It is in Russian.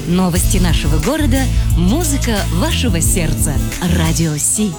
Новости нашего города, музыка вашего сердца. Радио Си.